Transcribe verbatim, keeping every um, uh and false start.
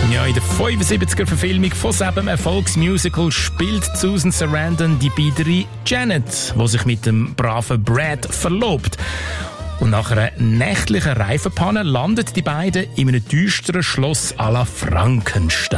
Ja, in der fünfundsiebziger-Verfilmung von selben Erfolgsmusical spielt Susan Sarandon die Biederin Janet, die sich mit dem braven Brad verlobt. Und nach einer nächtlichen Reifenpanne landet die beiden in einem düsteren Schloss à la Frankenstein.